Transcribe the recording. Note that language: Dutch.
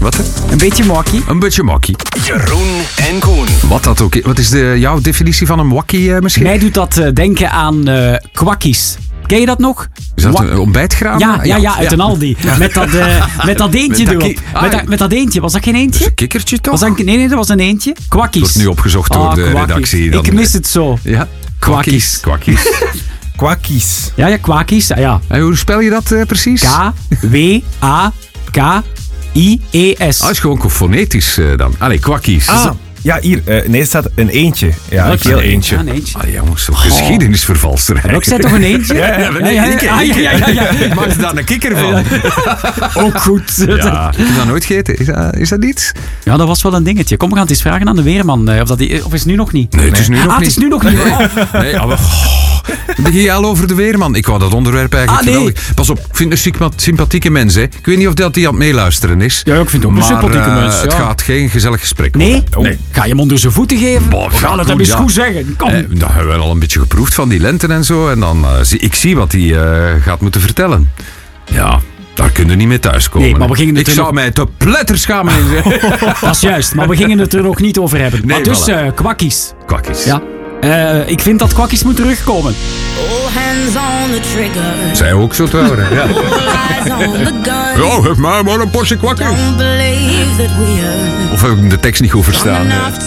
Wat? Een beetje makkie. Een beetje makkie. Jeroen en Koen. Wat is jouw definitie van een makkie misschien? Mij doet dat denken aan kwakkies. Ken je dat nog? Is dat een ontbijtgraam? Ja, uit een Aldi. Met dat eentje Met dat erop. Met dat eentje. Was dat geen eentje? Dat is een kikkertje toch? Nee, dat was een eentje. Kwakkies. Wordt nu opgezocht door de kwakkies. redactie. Dan, Ik mis het zo. Ja, Kwakkies. Kwakkies. Kwakkies. Ja, kwakkies. Ja. En hoe spel je dat precies? K-W-A-K-I-E-S. Ah, is gewoon fonetisch dan. Allee, kwakkies. Ja, hier. Nee, er staat een eentje. Ja, een geel eentje. Ja, een eentje. Ah, jongens, zo'n geschiedenisvervalster. En ook zei toch een eentje? Ja. Ja. Maak er daar een kikker van. Ook goed. Ja, ik heb dat nooit gegeten. Is dat iets? Ja, dat was wel een dingetje. Kom, we gaan het eens vragen aan de weerman. Of is het nu nog niet? Nee, het is nu nog niet. Het is nu nog niet. Nee, maar... begin je al over de weerman? Ik wou dat onderwerp eigenlijk geweldig. Pas op, ik vind het een sympathieke mens. Hè. Ik weet niet of dat die aan het meeluisteren is. Ja, ik vind het ook een sympathieke mens. Ja. Het gaat geen gezellig gesprek Nee? worden. Nee. Ga je hem onder zijn voeten geven? Boah, We gaan het hem eens goed zeggen. Kom. Dat hebben we al een beetje geproefd van die lente en zo. En dan ik zie wat hij gaat moeten vertellen. Ja, daar kunnen we niet mee thuiskomen. Nee, maar we gingen het ik zou mij te pletter schamen in zeggen. Dat is juist, maar we gingen het er nog niet over hebben. Nee, maar dus voilà. kwakkies. Kwakkies. Ja. Ik vind dat kwakkies moet terugkomen. All hands on the trigger. Zij ook zo trouwens. Ja. All eyes on the gun. Ja, geef mij maar een portie kwakkies. Don't believe that we are Of heb ik de tekst niet goed verstaan? enough to